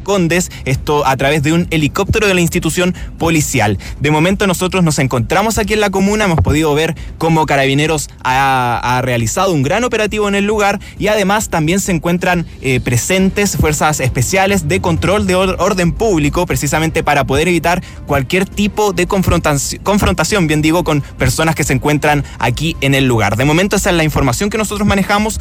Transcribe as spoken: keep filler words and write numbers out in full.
Condes, esto a través de un helicóptero de la institución policial. De momento nosotros nos encontramos aquí en la comuna, hemos podido ver cómo Carabineros ha, ha realizado un gran operativo en el lugar y además también se encuentran eh, presentes fuerzas especiales de control de orden público, precisamente para poder evitar cualquier tipo de confrontación, confrontación, bien digo, con personas que se encuentran aquí en el lugar. De momento esa es la información que nosotros manejamos.